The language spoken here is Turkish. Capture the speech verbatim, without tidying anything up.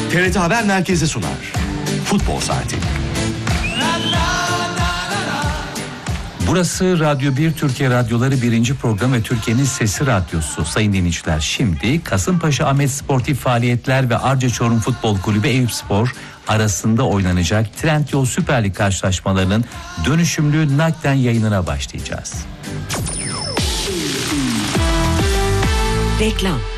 T R T Haber Merkezi sunar. Futbol Saati. Burası Radyo bir Türkiye Radyoları birinci program ve Türkiye'nin Sesi Radyosu. Sayın dinleyiciler, şimdi Kasımpaşa Ahmet Sportif Faaliyetler ve Arca Çorum Futbol Kulübü Eyüpspor arasında oynanacak Trendyol Süper Lig karşılaşmalarının dönüşümlü naklen yayınına başlayacağız. Reklam.